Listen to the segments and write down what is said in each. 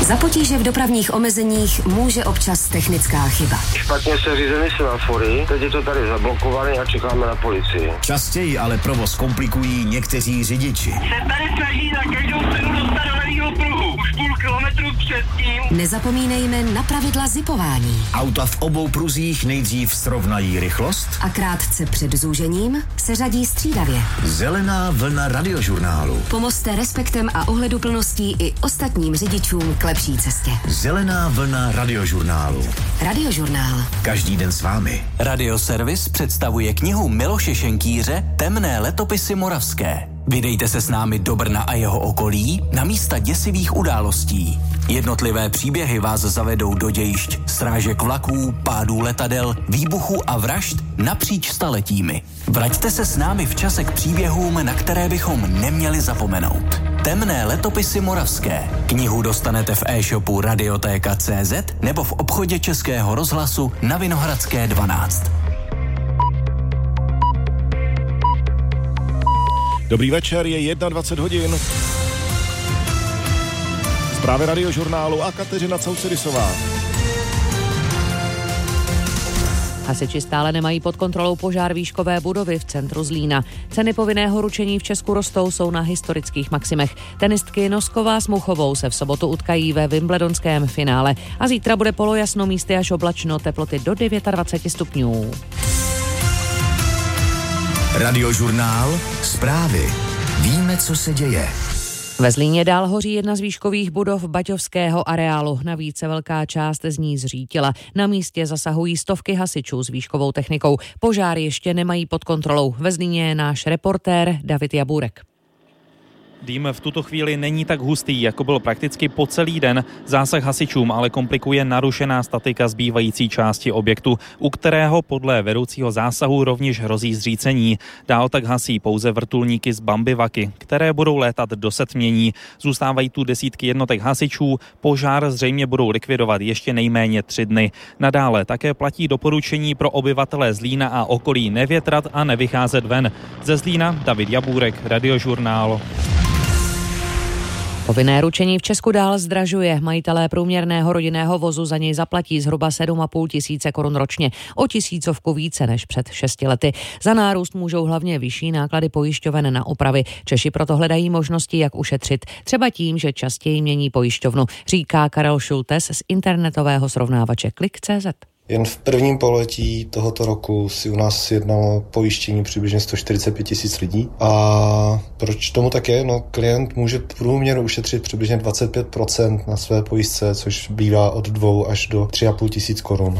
Za potíže v dopravních omezeních může občas technická chyba. Špatně se řízeny semafory, teď je to tady zablokované a čekáme na policii. Častěji ale provoz komplikují někteří řidiči. Se tady snaží za každou cenu dostat do levýho pruhu. Už půl kilometru předtím. Nezapomínejme na pravidla zipování. Auta v obou pruzích nejdřív srovnají rychlost A krátce před zúžením se řadí střídavě. Zelená vlna Radiožurnálu. Pomozte respektem a ohleduplností i ostatním řidičům k lepší cestě. Zelená vlna Radiožurnálu. Radiožurnál. Každý den s vámi. Radioservis představuje knihu Miloše Šenkýře Temné letopisy moravské. Vydejte se s námi do Brna a jeho okolí na místa děsivých událostí. Jednotlivé příběhy vás zavedou do dějišť srážek vlaků, pádů letadel, výbuchů a vražd napříč staletími. Vraťte se s námi v čase k příběhům, na které bychom neměli zapomenout. Temné letopisy moravské. Knihu dostanete v e-shopu Radiotéka.cz nebo v obchodě Českého rozhlasu na Vinohradské 12. Dobrý večer, je 21 hodin. Zprávy Radiožurnálu a Kateřina Cousedisová. Hasiči stále nemají pod kontrolou požár výškové budovy v centru Zlína. Ceny povinného ručení v Česku rostou, jsou na historických maximech. Tenistky Nosková s Muchovou se v sobotu utkají ve wimbledonském finále a zítra bude polojasno, místy až oblačno, teploty do 29 stupňů. Radiožurnál, zprávy. Víme, co se děje. Ve Zlíně dál hoří jedna z výškových budov baťovského areálu. Navíc se velká část z ní zřítila. Na místě zasahují stovky hasičů s výškovou technikou. Požár ještě nemají pod kontrolou. Ve Zlíně je náš reportér David Jabůrek. Dým v tuto chvíli není tak hustý, jako byl prakticky po celý den. Zásah hasičům ale komplikuje narušená statika zbývající části objektu, u kterého podle vedoucího zásahu rovněž hrozí zřícení. Dál tak hasí pouze vrtulníky z Bambivaky, které budou létat do setmění. Zůstávají tu desítky jednotek hasičů, požár zřejmě budou likvidovat ještě nejméně 3 dny. Nadále také platí doporučení pro obyvatele Zlína a okolí nevětrat a nevycházet ven. Ze Zlína David Jabůrek, Radiožurnál. Povinné ručení v Česku dál zdražuje. Majitelé průměrného rodinného vozu za něj zaplatí zhruba 7,5 tisíce korun ročně, o 1000 více než před 6 lety. Za nárůst můžou hlavně vyšší náklady pojišťoven na opravy. Češi proto hledají možnosti, jak ušetřit. Třeba tím, že častěji mění pojišťovnu, říká Karel Šultes z internetového srovnávače Klik.cz. Jen v prvním pololetí tohoto roku si u nás jednalo pojištění přibližně 145 tisíc lidí. A proč tomu tak je? No, klient může v průměru ušetřit přibližně 25% na své pojistce, což bývá od 2 až do 3,5 tisíc korun.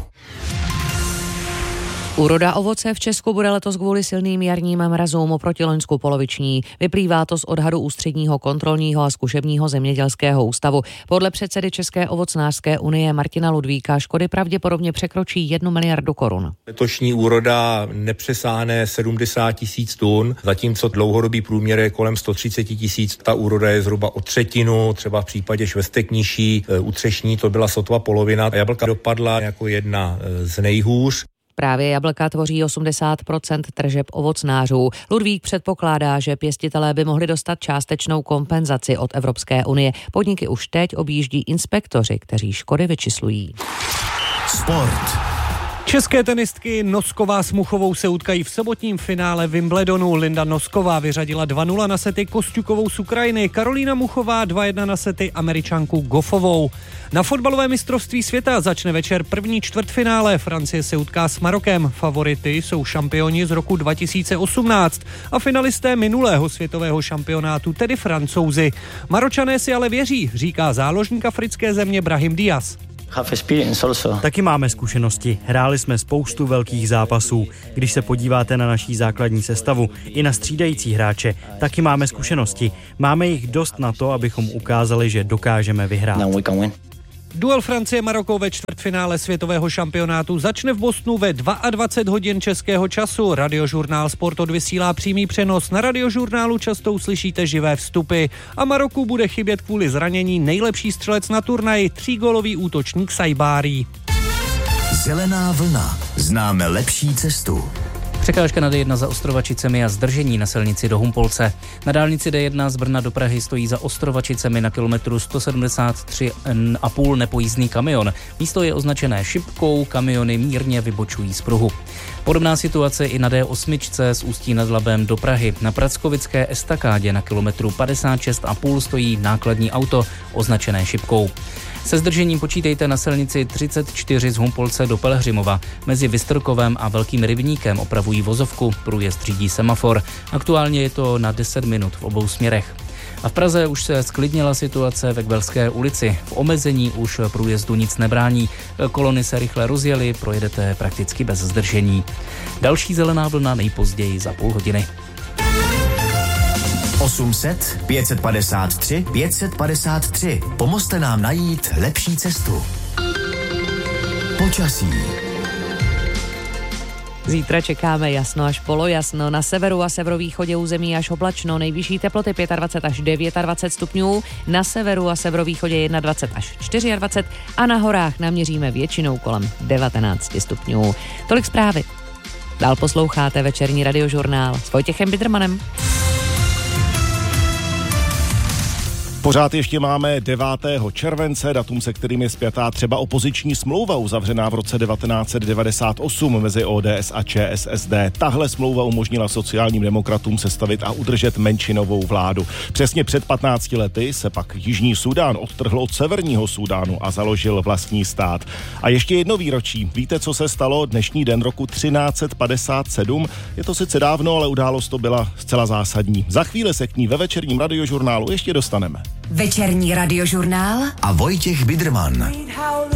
Úroda ovoce v Česku bude letos kvůli silným jarním mrazům oproti loňsku poloviční. Vyplývá to z odhadu Ústředního kontrolního a zkušebního zemědělského ústavu. Podle předsedy České ovocnářské unie Martina Ludvíka škody pravděpodobně překročí 1 miliardu korun. Letošní úroda nepřesáhne 70 tisíc tun, zatímco dlouhodobý průměr je kolem 130 tisíc. Ta úroda je zhruba o třetinu, třeba v případě švestek nižší, u třešní to byla sotva polovina. Jablka dopadla jako jedna z nejhůř. Právě jablka tvoří 80% tržeb ovocnářů. Ludvík předpokládá, že pěstitelé by mohli dostat částečnou kompenzaci od Evropské unie. Podniky už teď objíždí inspektoři, kteří škody vyčíslují. Sport. České tenistky Nosková s Muchovou se utkají v sobotním finále Wimbledonu. Linda Nosková vyřadila 2-0 na sety Kosťukovou z Ukrajiny, Karolína Muchová 2-1 na sety Američanku Goffovou. Na fotbalové mistrovství světa začne večer první čtvrtfinále. Francie se utká s Marokem. Favority jsou šampioni z roku 2018 a finalisté minulého světového šampionátu, tedy Francouzi. Maročané si ale věří, říká záložník africké země Brahim Diaz. Taky máme zkušenosti. Hráli jsme spoustu velkých zápasů. Když se podíváte na naší základní sestavu i na střídající hráče, taky máme zkušenosti. Máme jich dost na to, abychom ukázali, že dokážeme vyhrát. Duel Francie-Maroko ve čtvrtfinále světového šampionátu začne v Bostonu ve 22 hodin českého času. Radiožurnál Sport odvysílá přímý přenos. Na Radiožurnálu často uslyšíte živé vstupy. A Maroku bude chybět kvůli zranění nejlepší střelec na turnaji, 3gólový útočník Sajbári. Zelená vlna. Známe lepší cestu. Překážka na D1 za Ostrovačicemi a zdržení na silnici do Humpolce. Na dálnici D1 z Brna do Prahy stojí za Ostrovačicemi na kilometru 173,5 nepojízdný kamion. Místo je označené šipkou, kamiony mírně vybočují z pruhu. Podobná situace i na D8 z Ústí nad Labem do Prahy. Na Prackovické estakádě na kilometru 56,5 stojí nákladní auto označené šipkou. Se zdržením počítejte na silnici 34 z Humpolce do Pelhřimova. Mezi Vystrkovem a Velkým Rybníkem opravují vozovku, průjezd řídí semafor. Aktuálně je to na 10 minut v obou směrech. A v Praze už se zklidnila situace ve Kbelské ulici. V omezení už průjezdu nic nebrání. Kolony se rychle rozjely, projedete prakticky bez zdržení. Další zelená vlna nejpozději za půl hodiny. 800 553 553. Pomozte nám najít lepší cestu. Počasí. Zítra čekáme jasno až polojasno, na severu a severovýchodě území až oblačno, nejvyšší teploty 25 až 29 stupňů, na severu a severovýchodě 21 až 24 a na horách naměříme většinou kolem 19 stupňů. Tolik zprávy. Dál posloucháte večerní radiožurnál s Vojtěchem Bidermanem. Pořád ještě máme 9. července, datum, se kterým je spjatá třeba opoziční smlouva uzavřená v roce 1998 mezi ODS a ČSSD. Tahle smlouva umožnila sociálním demokratům sestavit a udržet menšinovou vládu. Přesně před 15 lety se pak Jižní Súdán odtrhl od Severního Súdánu a založil vlastní stát. A ještě jedno výročí. Víte, co se stalo dnešní den roku 1357? Je to sice dávno, ale událost to byla zcela zásadní. Za chvíli se k ní ve večerním radiožurnálu ještě dostaneme. Večerní radiožurnál a Vojtěch Biderman.